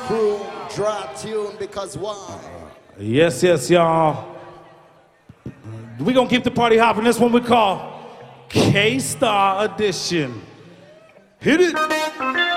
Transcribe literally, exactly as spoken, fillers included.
crew, draw tune, because why? Yes, yes, y'all. We gonna keep the party hopping. This one we call K-Star Edition. Hit it.